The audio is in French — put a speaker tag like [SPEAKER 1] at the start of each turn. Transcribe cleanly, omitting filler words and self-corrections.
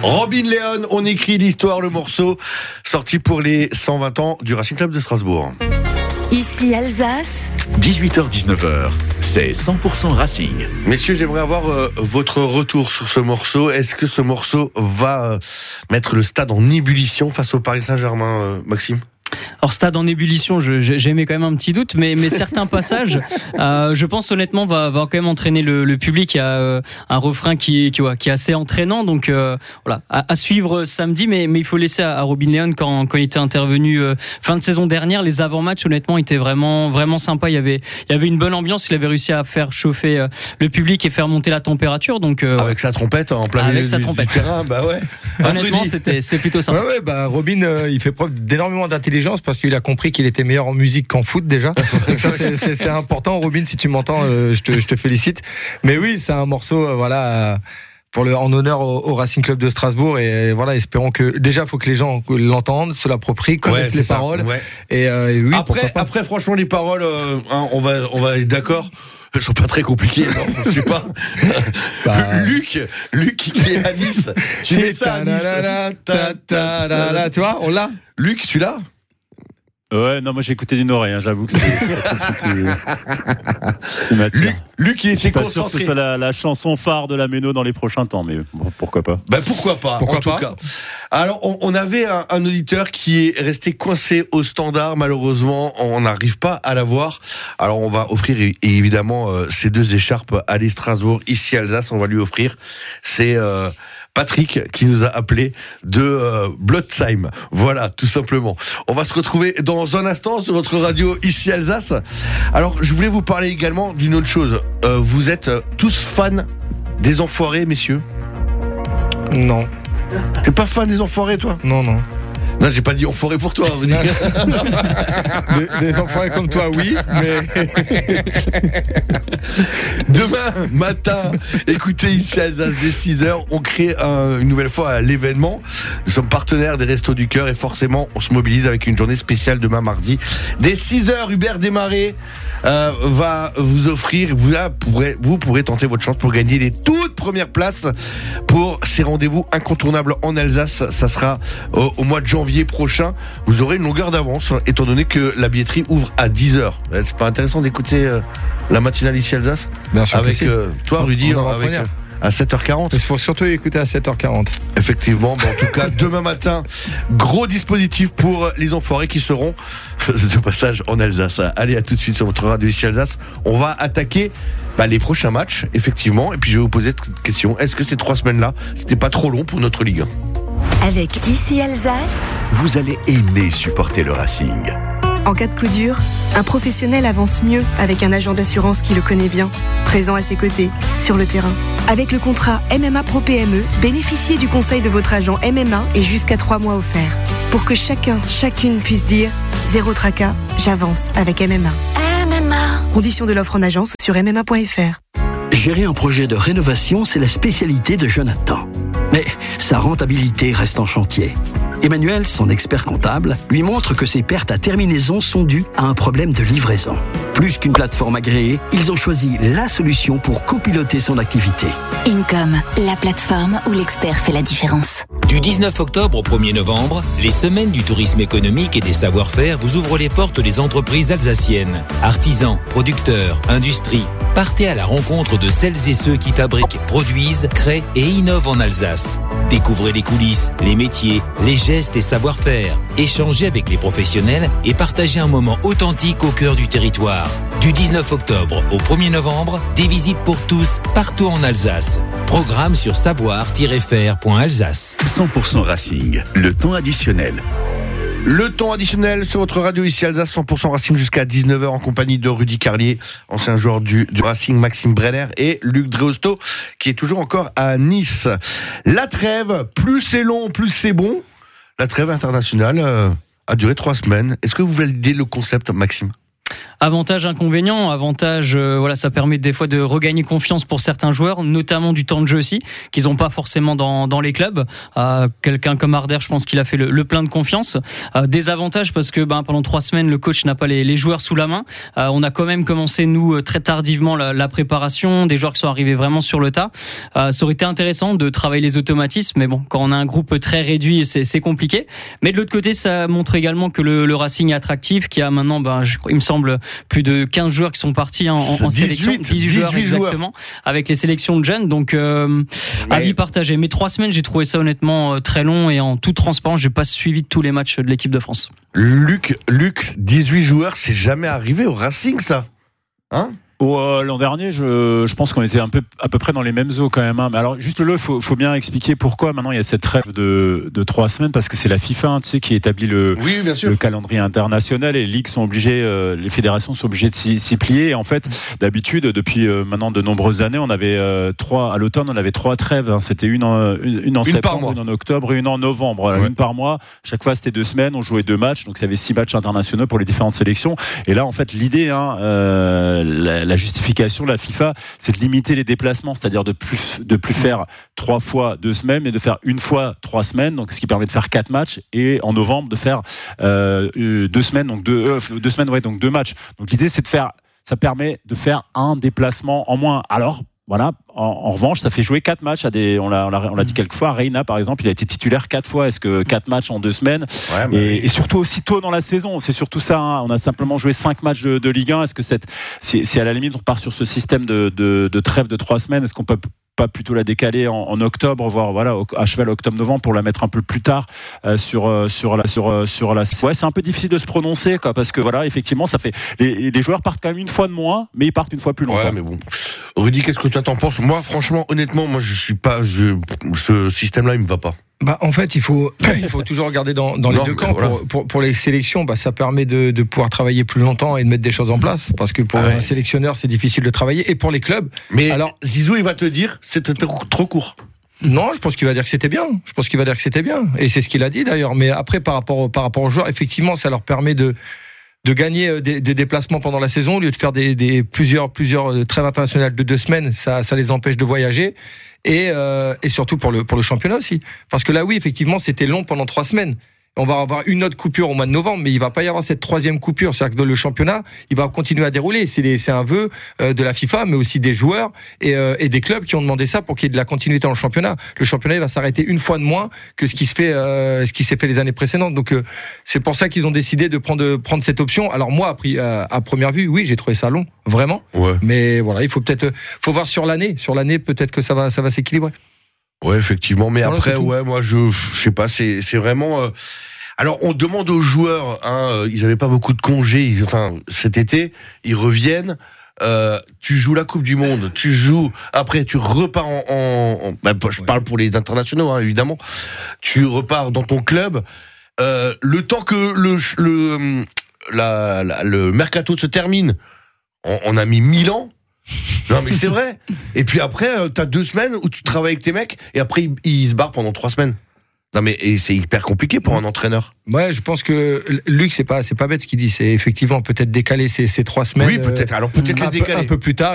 [SPEAKER 1] Robin Leon, on écrit l'histoire, le morceau sorti pour les 120 ans du Racing Club de Strasbourg.
[SPEAKER 2] Ici Alsace.
[SPEAKER 3] 18h-19h, c'est 100% Racing.
[SPEAKER 1] Messieurs, j'aimerais avoir votre retour sur ce morceau. Est-ce que ce morceau va mettre le stade en ébullition face au Paris Saint-Germain, Maxime ?
[SPEAKER 4] Alors stade en ébullition, j'aimais quand même un petit doute, mais certains passages, je pense honnêtement va quand même entraîner le public. Il y a un refrain qui est assez entraînant, donc voilà, à suivre samedi. Mais il faut laisser à Robin Leon quand il était intervenu fin de saison dernière, les avant-matchs honnêtement étaient vraiment sympas. Il y avait une bonne ambiance. Il avait réussi à faire chauffer le public et faire monter la température. Donc
[SPEAKER 1] avec sa trompette en plein milieu du terrain, bah ouais.
[SPEAKER 4] Honnêtement, c'était plutôt sympa.
[SPEAKER 5] Ouais, Robin, il fait preuve d'énormément d'intelligence parce qu'il a compris qu'il était meilleur en musique qu'en foot déjà. Donc ça c'est important. Robin, si tu m'entends, je te félicite. Mais oui, c'est un morceau en honneur au Racing Club de Strasbourg, et voilà, espérons que déjà faut que les gens l'entendent, se l'approprient, connaissent les paroles. Ouais. Et oui.
[SPEAKER 1] Après, franchement, les paroles, on va être d'accord. Elles sont pas très compliquées, non, je sais pas. Luc, qui est à Nice. Tu mets ça à Nice.
[SPEAKER 5] Tu vois, on l'a.
[SPEAKER 1] Luc, tu l'as?
[SPEAKER 6] Ouais, non, moi j'ai écouté d'une oreille, j'avoue que c'est
[SPEAKER 1] Luc, il était concentré.
[SPEAKER 6] Je suis pas sûr que ce soit la chanson phare de la Méno dans les prochains temps, mais bon, pourquoi pas.
[SPEAKER 1] Pourquoi pas, en tout cas. Alors, on avait un auditeur qui est resté coincé au standard, malheureusement, on n'arrive pas à l'avoir. Alors, on va offrir évidemment ces deux écharpes à l'Est Strasbourg, ici Alsace, on va lui offrir. C'est Patrick qui nous a appelé de Blotzheim. Voilà, tout simplement. On va se retrouver dans un instant sur votre radio ici Alsace. Alors, je voulais vous parler également d'une autre chose. Vous êtes tous fans des Enfoirés, messieurs ?
[SPEAKER 5] Non.
[SPEAKER 1] T'es pas fan des Enfoirés, toi ?
[SPEAKER 5] Non.
[SPEAKER 1] Non, j'ai pas dit enfoiré pour toi.
[SPEAKER 5] Des enfoirés comme toi, oui, mais
[SPEAKER 1] demain matin, écoutez ici à Alsace dès 6h, on crée une nouvelle fois l'événement. Nous sommes partenaires des Restos du Cœur et forcément, on se mobilise avec une journée spéciale demain mardi. Dès 6h, Hubert Desmarais va vous offrir, vous pourrez tenter votre chance pour gagner les toutes premières places pour ces rendez-vous incontournables en Alsace. Ça sera au mois de janvier prochain. Vous aurez une longueur d'avance étant donné que la billetterie ouvre à 10h. C'est pas intéressant d'écouter la matinale ici Alsace avec toi, Rudy, à 7h40.
[SPEAKER 5] Il faut surtout écouter à 7h40.
[SPEAKER 1] Effectivement, en tout cas, demain matin, gros dispositif pour les Enfoirés qui seront de passage en Alsace. Allez, à tout de suite sur votre radio ici Alsace. On va attaquer les prochains matchs, effectivement. Et puis je vais vous poser cette question. Est-ce que ces 3 semaines-là, c'était pas trop long pour notre Ligue 1 ?
[SPEAKER 2] Avec ici Alsace,
[SPEAKER 3] vous allez aimer supporter le Racing.
[SPEAKER 7] En cas de coup dur, un professionnel avance mieux avec un agent d'assurance qui le connaît bien, présent à ses côtés, sur le terrain. Avec le contrat MMA Pro PME, bénéficiez du conseil de votre agent MMA et jusqu'à 3 mois offerts. Pour que chacune puisse dire « Zéro tracas, j'avance avec MMA ».
[SPEAKER 2] MMA.
[SPEAKER 7] Conditions de l'offre en agence sur MMA.fr.
[SPEAKER 8] Gérer un projet de rénovation, c'est la spécialité de Jonathan. Mais sa rentabilité reste en chantier. Emmanuel, son expert comptable, lui montre que ses pertes à terminaison sont dues à un problème de livraison. Plus qu'une plateforme agréée, ils ont choisi la solution pour copiloter son activité.
[SPEAKER 2] Income, la plateforme où l'expert fait la différence.
[SPEAKER 9] Du 19 octobre au 1er novembre, les semaines du tourisme économique et des savoir-faire vous ouvrent les portes des entreprises alsaciennes. Artisans, producteurs, industrie. Partez à la rencontre de celles et ceux qui fabriquent, produisent, créent et innovent en Alsace. Découvrez les coulisses, les métiers, les gestes et savoir-faire. Échangez avec les professionnels et partagez un moment authentique au cœur du territoire. Du 19 octobre au 1er novembre, des visites pour tous, partout en Alsace. Programme sur savoir-faire.alsace.
[SPEAKER 3] 100% Racing, le temps additionnel.
[SPEAKER 1] Le temps additionnel sur votre radio ici Alsace, 100% Racing jusqu'à 19h en compagnie de Rudy Carlier, ancien joueur du Racing, Maxime Brenner et Luc Dreosto qui est toujours encore à Nice. La trêve, plus c'est long, plus c'est bon. La trêve internationale a duré 3 semaines. Est-ce que vous validez le concept, Maxime ?
[SPEAKER 4] Avantage, inconvénient. Avantage, voilà, ça permet des fois de regagner confiance pour certains joueurs, notamment du temps de jeu aussi, qu'ils n'ont pas forcément dans les clubs. Quelqu'un comme Harder, je pense qu'il a fait le plein de confiance. Désavantage parce que pendant 3 semaines, le coach n'a pas les joueurs sous la main. On a quand même commencé, nous, très tardivement la préparation, des joueurs qui sont arrivés vraiment sur le tas. Ça aurait été intéressant de travailler les automatismes, mais bon, quand on a un groupe très réduit, c'est compliqué. Mais de l'autre côté, ça montre également que le Racing est attractif, qu'il y a maintenant, il me semble, plus de 15 joueurs qui sont partis en sélection. 18 joueurs exactement, avec les sélections de jeunes. Donc, avis partagé. Mais 3 semaines, j'ai trouvé ça honnêtement très long et en toute transparence, j'ai pas suivi tous les matchs de l'équipe de France.
[SPEAKER 1] Luc, 18 joueurs, c'est jamais arrivé au Racing, ça? Hein?
[SPEAKER 6] L'an dernier, je pense qu'on était à peu près dans les mêmes eaux quand même. Hein. Mais alors, juste faut bien expliquer pourquoi maintenant il y a cette trêve de 3 semaines, parce que c'est la FIFA, tu sais, qui établit le calendrier international et les ligues sont obligées, les fédérations sont obligées de s'y plier. Et en fait, d'habitude, depuis maintenant de nombreuses années, on avait à l'automne, on avait 3 trêves. Hein. C'était une en septembre, une en octobre et une en novembre. Voilà, une par mois. Chaque fois, c'était 2 semaines. On jouait 2 matchs, donc ça avait 6 matchs internationaux pour les différentes sélections. Et là, en fait, l'idée, la justification de la FIFA, c'est de limiter les déplacements, c'est-à-dire de plus faire 3 fois 2 semaines, mais de faire 1 fois 3 semaines, donc ce qui permet de faire 4 matchs, et en novembre de faire 2 semaines, donc 2 semaines, donc 2 matchs. Donc l'idée, c'est ça permet de faire un déplacement en moins. Alors, voilà. En revanche, ça fait jouer 4 matchs on l'a dit quelques fois. Reina, par exemple, il a été titulaire 4 fois. Est-ce que 4 matchs en 2 semaines? Et surtout aussi tôt dans la saison. C'est surtout ça. Hein. On a simplement joué 5 matchs de Ligue 1. Est-ce que si à la limite on part sur ce système de trêve de 3 semaines, est-ce qu'on peut pas plutôt la décaler en octobre, voire à cheval octobre-novembre pour la mettre un peu plus tard sur la. Ouais, c'est un peu difficile de se prononcer, quoi, parce que voilà, effectivement, ça fait les joueurs partent quand même 1 fois de moins, mais ils partent 1 fois plus longtemps.
[SPEAKER 1] Ouais, mais bon. Rudy, qu'est-ce que toi t'en penses? Moi, franchement, honnêtement, ce système-là, il me va pas.
[SPEAKER 5] En fait, il faut toujours regarder dans les deux camps. Voilà. Pour les sélections, ça permet de pouvoir travailler plus longtemps et de mettre des choses en place, parce que pour un sélectionneur, c'est difficile de travailler, et pour les clubs.
[SPEAKER 1] Mais alors, Zizou, il va te dire, c'était trop court.
[SPEAKER 5] Non, je pense qu'il va dire que c'était bien. Et c'est ce qu'il a dit d'ailleurs. Mais après, par rapport aux joueurs, effectivement, ça leur permet de gagner des déplacements pendant la saison, au lieu de faire plusieurs trêves internationales de 2 semaines, ça les empêche de voyager, et surtout pour le championnat aussi. Parce que là, oui, effectivement, c'était long pendant 3 semaines. On va avoir une autre coupure au mois de novembre, mais il va pas y avoir cette 3e coupure. C'est-à-dire que le championnat, il va continuer à dérouler. C'est un vœu de la FIFA, mais aussi des joueurs et des clubs qui ont demandé ça pour qu'il y ait de la continuité dans le championnat. Le championnat, il va s'arrêter 1 fois de moins que ce qui s'est fait les années précédentes. Donc c'est pour ça qu'ils ont décidé de prendre cette option. Alors moi, à première vue, oui, j'ai trouvé ça long, vraiment. Ouais. Mais voilà, il faut voir sur l'année. Sur l'année, peut-être que ça va s'équilibrer.
[SPEAKER 1] Ouais, effectivement, mais voilà, après, moi, je sais pas, c'est vraiment. Alors, on demande aux joueurs, ils avaient pas beaucoup de congés, cet été, ils reviennent. Tu joues la Coupe du Monde, après tu repars je parle pour les internationaux, évidemment. Tu repars dans ton club. Le temps que le mercato se termine, on a mis 1000 ans. Non mais c'est vrai. Et puis après t'as 2 semaines où tu travailles avec tes mecs et après ils se barrent pendant 3 semaines. Non mais c'est hyper compliqué pour un entraîneur.
[SPEAKER 5] Ouais, je pense que Luc c'est pas bête ce qu'il dit, c'est effectivement peut-être décaler ces 3 semaines.
[SPEAKER 1] Oui, peut-être. Alors peut-être les décaler
[SPEAKER 5] un peu plus tard.